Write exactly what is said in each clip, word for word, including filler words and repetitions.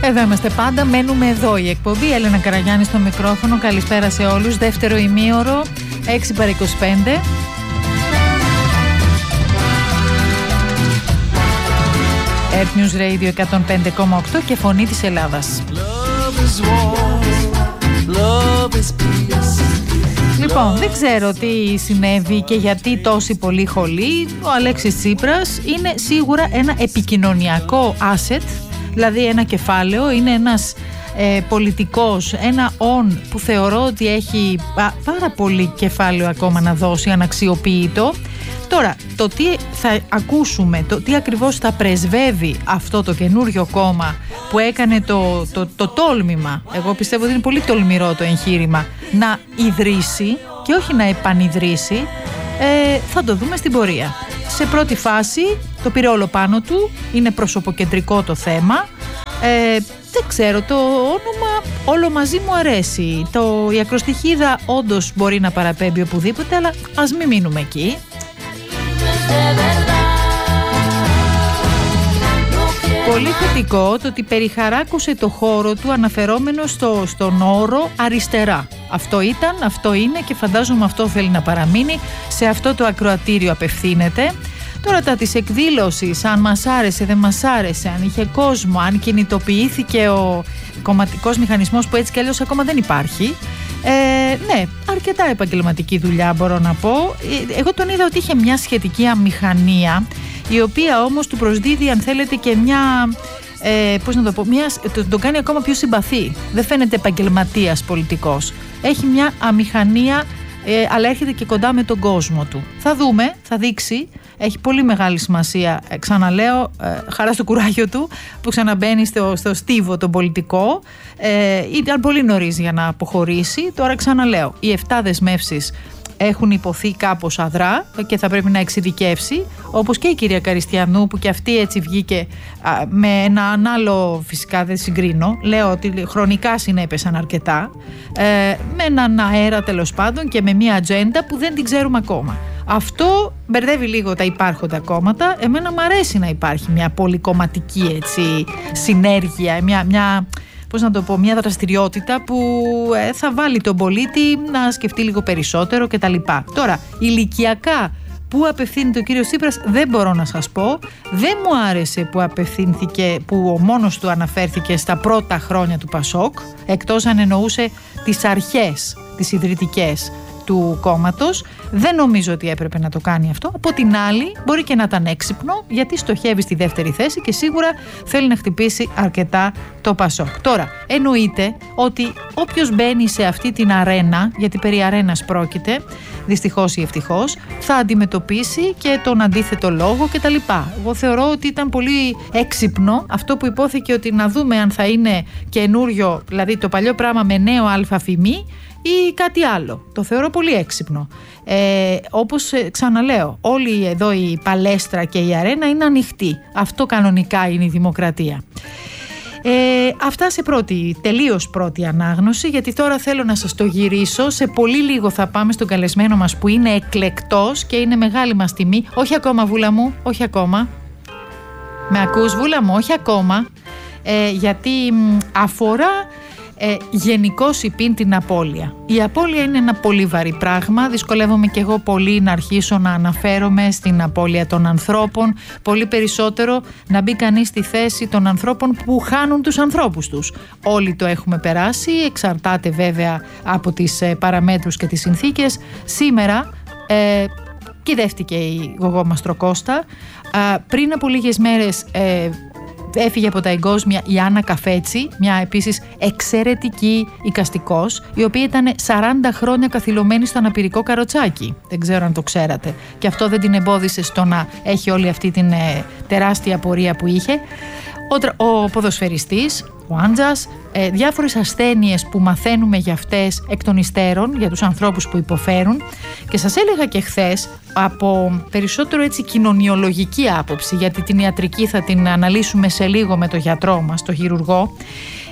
Εδώ είμαστε πάντα, μένουμε εδώ η εκπομπή. Έλενα Καραγιάννη στο μικρόφωνο. Καλησπέρα σε όλους. Δεύτερο ημίωρο, έξι παρά είκοσι πέντε. Earth News Radio εκατόν πέντε κόμμα οκτώ και Φωνή της Ελλάδας. Λοιπόν, δεν ξέρω τι συνέβη και γιατί τόση πολύ χολή. Ο Αλέξης Τσίπρας είναι σίγουρα ένα επικοινωνιακό asset, δηλαδή ένα κεφάλαιο, είναι ένας ε, πολιτικός, ένα on που θεωρώ ότι έχει πάρα πολύ κεφάλαιο ακόμα να δώσει, αναξιοποιητό. Τώρα, το τι θα ακούσουμε, το τι ακριβώς θα πρεσβεύει αυτό το καινούριο κόμμα που έκανε το, το, το τόλμημα, εγώ πιστεύω ότι είναι πολύ τολμηρό το εγχείρημα, να ιδρύσει και όχι να επανιδρύσει, ε, θα το δούμε στην πορεία. Σε πρώτη φάση το πήρε όλο πάνω του, είναι προσωποκεντρικό το θέμα. Ε, δεν ξέρω, το όνομα όλο μαζί μου αρέσει. Το, η ακροστιχίδα όντως μπορεί να παραπέμπει οπουδήποτε, αλλά ας μην μείνουμε εκεί. Πολύ θετικό το ότι περιχαράκωσε το χώρο του αναφερόμενο στο, στον όρο αριστερά. Αυτό ήταν, αυτό είναι και φαντάζομαι αυτό θέλει να παραμείνει. Σε αυτό το ακροατήριο απευθύνεται. Τώρα τα της εκδήλωσης, αν μας άρεσε, δεν μας άρεσε, αν είχε κόσμο, αν κινητοποιήθηκε ο κομματικός μηχανισμός που έτσι κι αλλιώς ακόμα δεν υπάρχει. Ε, ναι, αρκετά επαγγελματική δουλειά μπορώ να πω. Εγώ τον είδα ότι είχε μια σχετική αμηχανία, η οποία όμως του προσδίδει, αν θέλετε, και μια, ε, πώς να το πω, μια, το, τον κάνει ακόμα πιο συμπαθή. Δεν φαίνεται επαγγελματίας πολιτικός. Έχει μια αμηχανία, ε, αλλά έρχεται και κοντά με τον κόσμο του. Θα δούμε, θα δείξει. Έχει πολύ μεγάλη σημασία, ε, ξαναλέω, ε, χαρά στο κουράγιο του που ξαναμπαίνει στο, στο στίβο τον πολιτικό. Ε, ήταν πολύ νωρίς για να αποχωρήσει. Τώρα ξαναλέω, οι εφτά δεσμεύσεις έχουν υποθεί κάπως αδρά και θα πρέπει να εξειδικεύσει, όπως και η κυρία Καριστιανού που και αυτή έτσι βγήκε α, με έναν άλλο, φυσικά δεν συγκρίνω, λέω ότι χρονικά συνέπεσαν αρκετά, ε, με έναν αέρα τέλος πάντων και με μια ατζέντα που δεν την ξέρουμε ακόμα. Αυτό μπερδεύει λίγο τα υπάρχοντα κόμματα. Εμένα μου αρέσει να υπάρχει μια πολυκομματική έτσι, συνέργεια, μια... μια πώς να το πω, μια δραστηριότητα που ε, θα βάλει τον πολίτη να σκεφτεί λίγο περισσότερο κτλ. Τώρα, ηλικιακά που απευθύνεται ο κύριος Τσίπρας δεν μπορώ να σας πω. Δεν μου άρεσε που απευθύνθηκε, που ο μόνος του αναφέρθηκε στα πρώτα χρόνια του Πασόκ, εκτός αν εννοούσε τις αρχές, τις ιδρυτικές του κόμματος. Δεν νομίζω ότι έπρεπε να το κάνει αυτό. Από την άλλη, μπορεί και να ήταν έξυπνο, γιατί στοχεύει στη δεύτερη θέση και σίγουρα θέλει να χτυπήσει αρκετά το Πασόκ. Τώρα, εννοείται ότι όποιος μπαίνει σε αυτή την αρένα, γιατί περί αρένας πρόκειται, δυστυχώς ή ευτυχώς, θα αντιμετωπίσει και τον αντίθετο λόγο κτλ. Εγώ θεωρώ ότι ήταν πολύ έξυπνο αυτό που υπόθηκε, ότι να δούμε αν θα είναι καινούριο, δηλαδή το παλιό πράγμα με νέο αλφαφημί, ή κάτι άλλο. Το θεωρώ πολύ έξυπνο. Ε, όπως ε, ξαναλέω, όλη εδώ η παλέστρα και η αρένα είναι ανοιχτή. Αυτό κανονικά είναι η δημοκρατία. Ε, αυτά σε πρώτη, τελείως πρώτη ανάγνωση, γιατί τώρα θέλω να σας το γυρίσω. Σε πολύ λίγο θα πάμε στον καλεσμένο μας που είναι εκλεκτός και είναι μεγάλη μας τιμή. Όχι ακόμα, Βούλα μου, όχι ακόμα. Με ακούς, Βούλα μου, όχι ακόμα. Ε, γιατί μ, αφορά... Ε, γενικώς υπήν την απώλεια. Η απώλεια είναι ένα πολύ βαρύ πράγμα. Δυσκολεύομαι και εγώ πολύ να αρχίσω να αναφέρομαι στην απώλεια των ανθρώπων. Πολύ περισσότερο να μπει κανείς στη θέση των ανθρώπων που χάνουν τους ανθρώπους τους. Όλοι το έχουμε περάσει. Εξαρτάται βέβαια από τις ε, παραμέτρους και τις συνθήκες. Σήμερα ε, κυδεύτηκε η Γογό Μαστροκώστα. Ε, πριν από λίγες μέρες ε, έφυγε από τα εγκόσμια η Άννα Καφέτσι, μια επίσης εξαιρετική εικαστικός, η οποία ήταν σαράντα χρόνια καθυλωμένη στο αναπηρικό καροτσάκι. Δεν ξέρω αν το ξέρατε. Και αυτό δεν την εμπόδισε στο να έχει όλη αυτή την ε, τεράστια πορεία που είχε. Ο, ο ποδοσφαιριστής, ο Άντζας, ε, διάφορες ασθένειες που μαθαίνουμε για αυτές εκ των υστέρων, για τους ανθρώπους που υποφέρουν. Και σας έλεγα και χθες, από περισσότερο έτσι κοινωνιολογική άποψη, γιατί την ιατρική θα την αναλύσουμε σε λίγο με τον γιατρό μας, τον χειρουργό,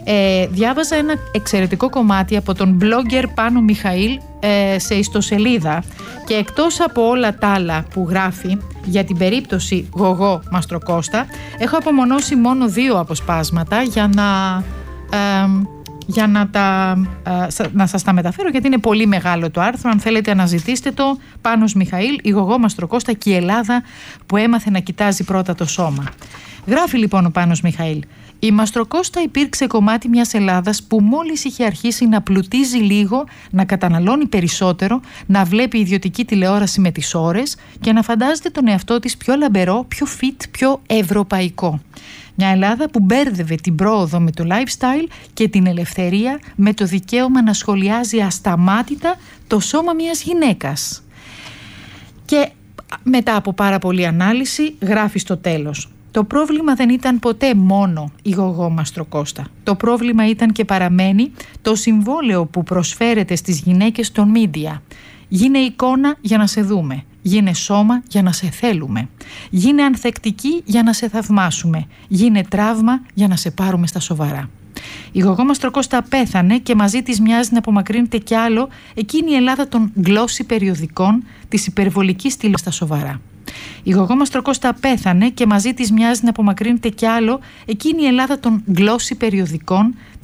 Ε, διάβαζα ένα εξαιρετικό κομμάτι από τον blogger Πάνο Μιχαήλ ε, σε ιστοσελίδα, και εκτός από όλα τα άλλα που γράφει για την περίπτωση Γογό Μαστροκώστα, έχω απομονώσει μόνο δύο αποσπάσματα για να... Ε, για να, τα, να σας τα μεταφέρω, γιατί είναι πολύ μεγάλο το άρθρο. Αν θέλετε αναζητήστε το. Πάνος Μιχαήλ, η Γογό Μαστροκώστα και η Ελλάδα που έμαθε να κοιτάζει πρώτα το σώμα. Γράφει λοιπόν ο Πάνος Μιχαήλ: η Μαστροκώστα υπήρξε κομμάτι μιας Ελλάδας που μόλις είχε αρχίσει να πλουτίζει λίγο, να καταναλώνει περισσότερο, να βλέπει ιδιωτική τηλεόραση με τις ώρες και να φαντάζεται τον εαυτό της πιο λαμπερό, πιο fit, πιο ευρωπαϊκό. Μια Ελλάδα που μπέρδευε την πρόοδο με το lifestyle και την ελευθερία με το δικαίωμα να σχολιάζει ασταμάτητα το σώμα μιας γυναίκας. Και μετά από πάρα πολλή ανάλυση γράφει στο τέλος: το πρόβλημα δεν ήταν ποτέ μόνο η Γογό Μαστροκώστα. Το πρόβλημα ήταν και παραμένει το συμβόλαιο που προσφέρεται στις γυναίκες των media. Γίνε εικόνα για να σε δούμε. Γίνε σώμα για να σε θέλουμε. Γίνε ανθεκτική για να σε θαυμάσουμε. Γίνε τραύμα για να σε πάρουμε στα σοβαρά. Η Γογό Μαστροκώστα πέθανε και μαζί της μοιάζει να απομακρύνεται κι άλλο εκείνη η Ελλάδα των γλώσσι περιοδικών, της υπερβολικής στήλης στα σοβαρά. Η Γογό Μαστροκώστα πέθανε και μαζί της μοιάζει να απομακρύνεται κι άλλο εκείνη η Ελλάδα των γλώσσι περιοδικών,